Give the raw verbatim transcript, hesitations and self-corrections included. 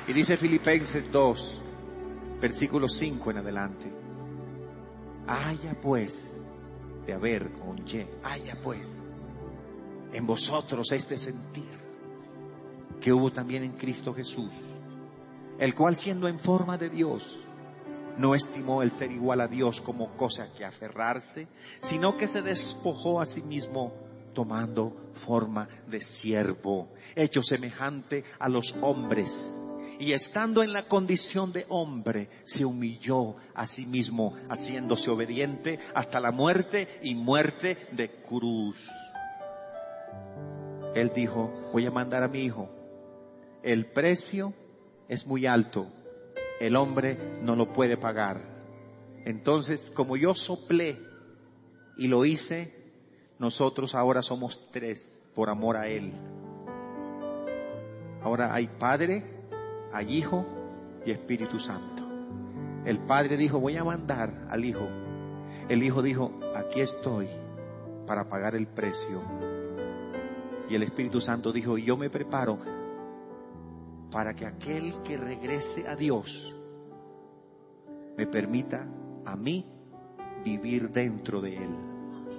Y dice Filipenses dos, versículo cinco en adelante. Haya pues, de haber con Y, haya pues en vosotros este sentir que hubo también en Cristo Jesús, el cual siendo en forma de Dios, no estimó el ser igual a Dios como cosa que aferrarse, sino que se despojó a sí mismo, tomando forma de siervo, hecho semejante a los hombres, y estando en la condición de hombre, se humilló a sí mismo, haciéndose obediente hasta la muerte y muerte de cruz. Él dijo, voy a mandar a mi hijo. El precio es muy alto. El hombre no lo puede pagar. Entonces, como yo soplé y lo hice, nosotros ahora somos tres por amor a Él. Ahora hay Padre, hay Hijo y Espíritu Santo. El Padre dijo, voy a mandar al Hijo. El Hijo dijo, aquí estoy para pagar el precio. Y el Espíritu Santo dijo, yo me preparo para que aquel que regrese a Dios me permita a mí vivir dentro de Él.